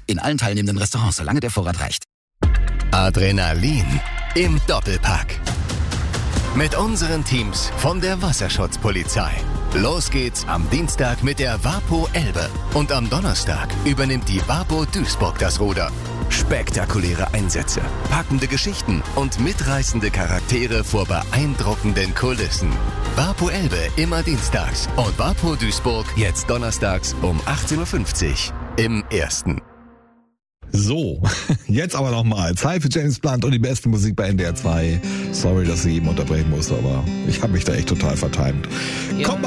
In allen teilnehmenden Restaurants, solange der Vorrat reicht. Adrenalin im Doppelpack. Mit unseren Teams von der Wasserschutzpolizei. Los geht's am Dienstag mit der Vapo Elbe. Und am Donnerstag übernimmt die Vapo Duisburg das Ruder. Spektakuläre Einsätze, packende Geschichten und mitreißende Charaktere vor beeindruckenden Kulissen. Vapo Elbe immer dienstags und Vapo Duisburg jetzt donnerstags um 18.50 Uhr im Ersten. So, jetzt aber nochmal Zeit für James Blunt und die beste Musik bei NDR 2. Sorry, dass ich eben unterbrechen musste, aber ich habe mich da echt total vertimt. Kommt